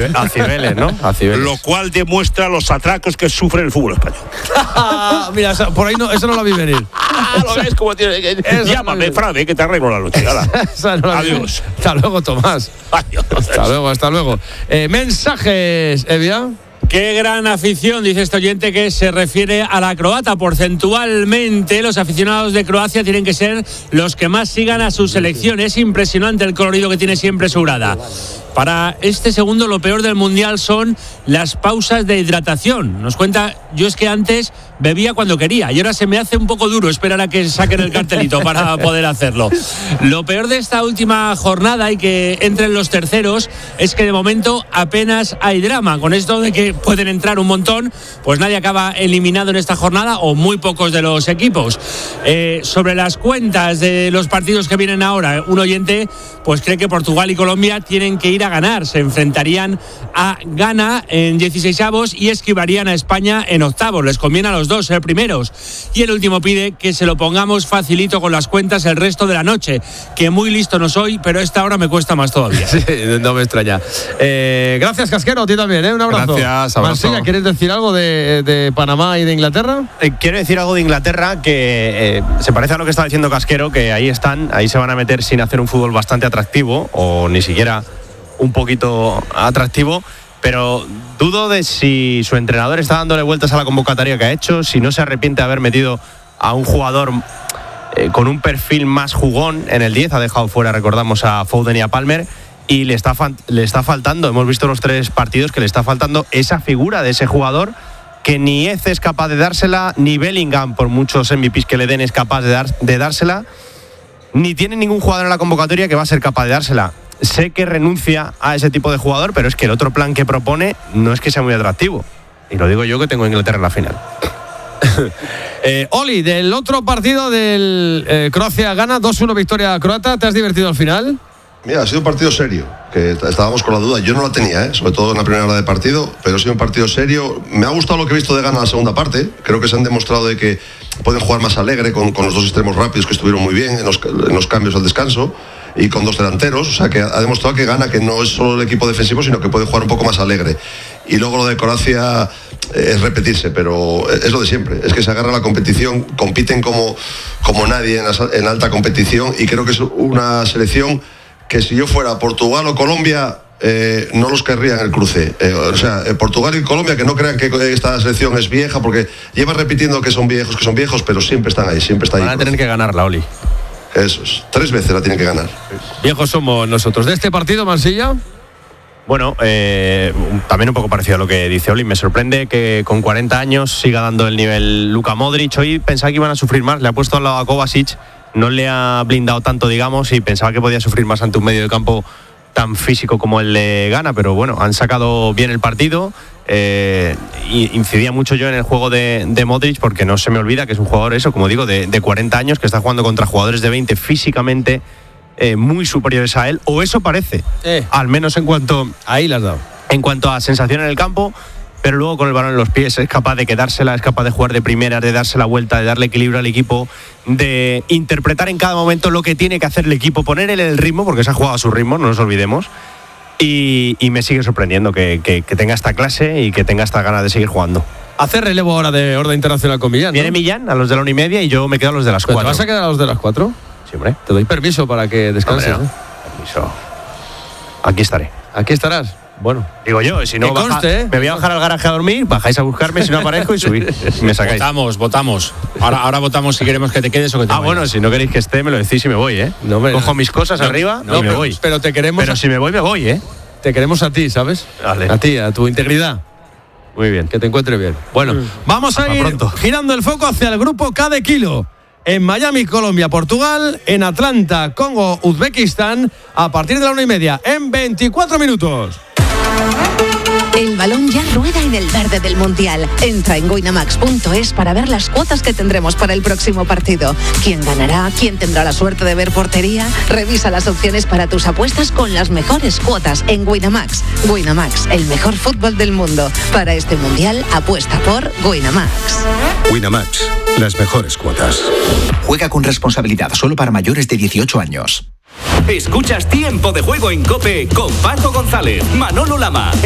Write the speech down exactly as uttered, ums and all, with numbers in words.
Cibe- a Cibeles, ¿no? A Cibeles. Lo cual demuestra los atracos que sufre el fútbol español. Mira, eso, por ahí no, eso no lo vi venir. Ah, ¿lo ves cómo tiene que- Llámame, Frade, que te arreglo la noche. Hala. Esa no la vi Adiós. venir. Hasta luego, Tomás. Adiós. Hasta luego, hasta luego. Eh, mensajes, Evia. Qué gran afición, dice este oyente, que se refiere a la croata. Porcentualmente, los aficionados de Croacia tienen que ser los que más sigan a su selección. Es impresionante el colorido que tiene siempre su grada. Para este segundo, lo peor del Mundial son las pausas de hidratación. Nos cuenta, yo es que antes bebía cuando quería y ahora se me hace un poco duro esperar a que saquen el cartelito para poder hacerlo. Lo peor de esta última jornada y que entren los terceros es que de momento apenas hay drama. Con esto de que pueden entrar un montón, pues nadie acaba eliminado en esta jornada o muy pocos de los equipos. Eh, sobre las cuentas de los partidos que vienen ahora, un oyente pues cree que Portugal y Colombia tienen que ir a ganar. Se enfrentarían a Ghana en dieciseisavos y esquivarían a España en octavos. Les conviene a los dos ser primeros. Y el último pide que se lo pongamos facilito con las cuentas el resto de la noche, que muy listo no soy, pero esta hora me cuesta más todavía. Sí, no me extraña. Eh, gracias, Casquero, a ti también, ¿eh? Un abrazo. Gracias, abrazo. Marsella, ¿quieres decir algo de, de Panamá y de Inglaterra? Eh, quiero decir algo de Inglaterra que eh, se parece a lo que estaba diciendo Casquero, que ahí están, ahí se van a meter sin hacer un fútbol bastante atractivo o ni siquiera un poquito atractivo, pero dudo de si su entrenador está dándole vueltas a la convocatoria que ha hecho, si no se arrepiente de haber metido a un jugador eh, con un perfil más jugón en el diez, ha dejado fuera, recordamos, a Foden y a Palmer, y le está, le está faltando, hemos visto los tres partidos que le está faltando esa figura de ese jugador que ni Eze es capaz de dársela, ni Bellingham, por muchos M V Pes que le den, es capaz de, dar, de dársela, ni tiene ningún jugador en la convocatoria que va a ser capaz de dársela. Sé que renuncia a ese tipo de jugador, pero es que el otro plan que propone no es que sea muy atractivo. Y lo digo yo, que tengo a Inglaterra en la final. eh, Oli, del otro partido del eh, Croacia-Ghana, dos uno victoria croata, ¿te has divertido al final? Mira, ha sido un partido serio, que estábamos con la duda. Yo no la tenía, ¿eh? Sobre todo en la primera hora de partido, pero ha sido un partido serio. Me ha gustado lo que he visto de Ghana en la segunda parte. Creo que se han demostrado de que pueden jugar más alegre con, con los dos extremos rápidos, que estuvieron muy bien en los, en los cambios al descanso, y con dos delanteros. O sea, que ha demostrado que Ghana, que no es solo el equipo defensivo, sino que puede jugar un poco más alegre. Y luego lo de Croacia es repetirse, pero es lo de siempre. Es que se agarra la competición, compiten como, como nadie en, la, en alta competición, y creo que es una selección que si yo fuera Portugal o Colombia, eh, no los querría en el cruce. Eh, o sea, eh, Portugal y Colombia, que no crean que esta selección es vieja, porque lleva repitiendo que son viejos, que son viejos, pero siempre están ahí, siempre está ahí. Van a tener que ganarla, Oli. Eso es, tres veces la tienen que ganar. Viejos somos nosotros. ¿De este partido, Mansilla? Bueno, eh, también un poco parecido a lo que dice Oli. Me sorprende que con cuarenta años siga dando el nivel Luka Modric. Hoy pensaba que iban a sufrir más, le ha puesto al lado a Kovacic, no le ha blindado tanto, digamos, y pensaba que podía sufrir más ante un medio de campo tan físico como el de Ghana, pero bueno, han sacado bien el partido. Eh, y incidía mucho yo en el juego de, de Modric, porque no se me olvida que es un jugador, eso, como digo, de, de cuarenta años, que está jugando contra jugadores de veinte físicamente eh, muy superiores a él, o eso parece, eh. al menos en cuanto, ahí las has dado. En cuanto a sensación en el campo. Pero luego con el balón en los pies es capaz de quedársela, es capaz de jugar de primera, de darse la vuelta, de darle equilibrio al equipo, de interpretar en cada momento lo que tiene que hacer el equipo, ponerle el ritmo, porque se ha jugado a su ritmo, no nos olvidemos. Y, y me sigue sorprendiendo que, que, que tenga esta clase y que tenga esta ganas de seguir jugando. Hace relevo ahora de orden internacional con Millán, ¿no? Viene Millán a los de la una y media y yo me quedo a los de las cuatro. ¿Te vas a quedar a los de las cuatro? Sí, hombre. Te doy permiso para que descanses. Hombre, no. ¿eh? Permiso. Aquí estaré. Aquí estarás. Bueno, digo yo, si no, baja, conste, ¿eh? Me voy a bajar al garaje a dormir, bajáis a buscarme si no aparezco y subir. Me sacáis. Votamos, votamos. Ahora, ahora votamos si queremos que te quedes o que te Ah, vayas. bueno, si no queréis que esté, me lo decís y me voy, ¿eh? No, me, Cojo mis cosas no, arriba no, y me pero, voy. Pero te queremos. Pero a, si me voy, me voy, ¿eh? Te queremos a ti, ¿sabes? Vale. A ti, a tu integridad. Muy bien. Que te encuentre bien. Bueno, mm. vamos a Hasta ir pronto. girando el foco hacia el grupo K de Kilo. En Miami, Colombia, Portugal. En Atlanta, Congo, Uzbekistán. A partir de la una y media, en veinticuatro minutos. El balón ya rueda en el verde del Mundial. Entra en winamax punto es para ver las cuotas que tendremos para el próximo partido. ¿Quién ganará? ¿Quién tendrá la suerte de ver portería? Revisa las opciones para tus apuestas con las mejores cuotas en Winamax. Winamax, el mejor fútbol del mundo. Para este Mundial, apuesta por Winamax. Winamax, las mejores cuotas. Juega con responsabilidad, solo para mayores de dieciocho años. Escuchas Tiempo de Juego en COPE con Paco González, Manolo Lama.